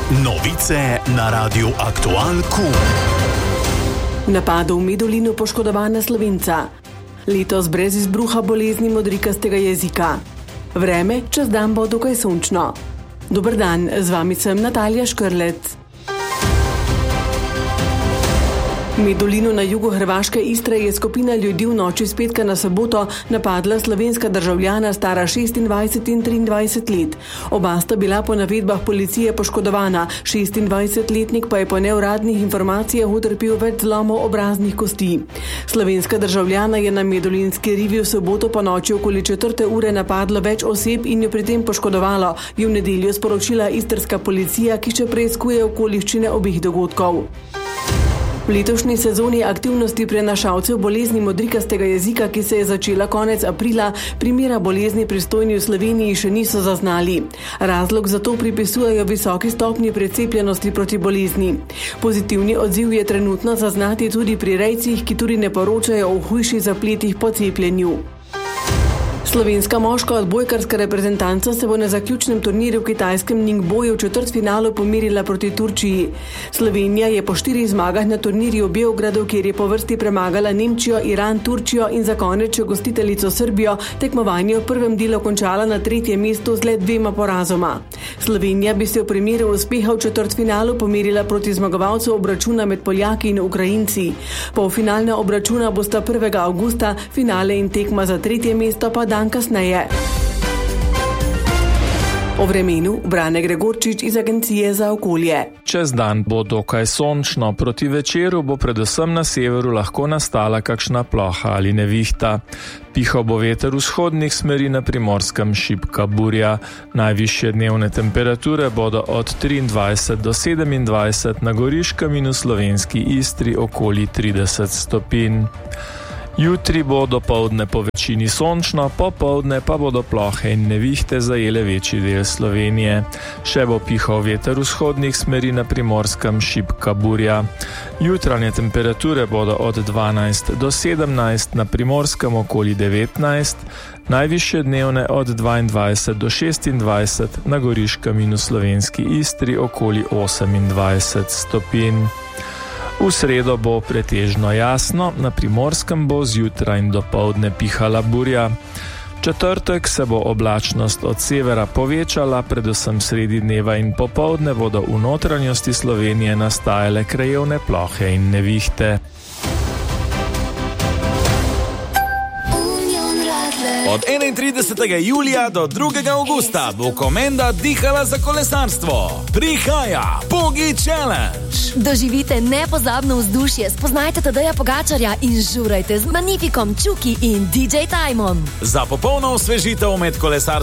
Novice na Radiu Aktual Q. Napadov v Medulinu poškodovana Slovenca. Letos brez izbruha bolezni modrikastega jezika. Vreme, čez dan bo dokaj sončno. Dober dan, z vami sem Natalija Škrlec. V Medulinu na jugu hrvaške Istre je skupina ljudi v noči s petka na soboto napadla slovenska državljana stara 26 in 23 let. Oba sta bila po navedbah policije poškodovana, 26-letnik pa je po neuradnih informacijah utrpel več zlomov obraznih kosti. Slovenska državljana je na medulinski rivi v soboto po noči okoli 4. ure napadlo več oseb in jo pri tem poškodovalo, je v nedeljo sporočila istrska policija, ki še preiskuje okoliščine obeh dogodkov. V letošnji sezoni aktivnosti prenašalcev bolezni modrikastega jezika, ki se je začela konec aprila, primera bolezni pristojni v Sloveniji še niso zaznali. Razlog za to pripisujejo visoki stopnji precepljenosti proti bolezni. Pozitivni odziv je trenutno zaznati tudi pri rejcih, ki tudi ne poročajo o hujših zapletih po cepljenju. Slovenska moška odbojkarska reprezentanca se bo na zaključnem turnirju v kitajskem Ningboju v četrtfinalu pomerila proti Turčiji. Slovenija je po 4 zmagah na turnirju v Beogradu, kjer je po vrsti premagala Nemčijo, Iran, Turčijo in za konec še gostiteljico Srbijo, tekmovanje v prvem delu končala na 3. mestu z le 2 porazoma. Slovenija bi se v primeru uspeha v četrtfinalu pomerila proti zmagovalcu obračuna med Poljaki in Ukrajinci. Polfinalna obračuna bosta 1. avgusta, finale in tekma za 3. mesto pa dan kasneje. O vremenu Brane Gregorčič iz Agencije za okolje. Čez dan bo dokaj sončno, proti večeru bo predvsem na severu lahko nastala kakšna ploha ali nevihta. Pihal bo veter vzhodnih smeri, na Primorskem šibka burja. Najvišje dnevne temperature bodo od 23 do 27, na Goriškem in v slovenski Istri okoli 30 stopinj. Jutri bo dopoldne po večini sončno, popoldne pa bodo plohe in nevihte zajele večji del Slovenije. Še bo pihal veter vzhodnih smeri, na Primorskem šibka burja. Jutranje temperature bodo od 12 do 17, na Primorskem okoli 19, najvišje dnevne od 22 do 26, na Goriškem in v slovenski Istri okoli 28 stopinj. V sredo bo pretežno jasno, na Primorskem bo zjutraj in dopoldne pihala burja. V četrtek se bo oblačnost od severa povečala, predvsem sredi dneva in popoldne bodo v notranjosti Slovenije nastajale krajevne plohe in nevihte. Od 31. julija do 2. avgusta bo Komenda dihala za kolesarstvo. Prihaja Pogi Challenge. Doživite nepozabno vzdušje, spoznajte Tadeja Pogačarja in žurajte z Magnifikom, Čuki in DJ Tajmom. Za popolno osvežitev med kolesarstvom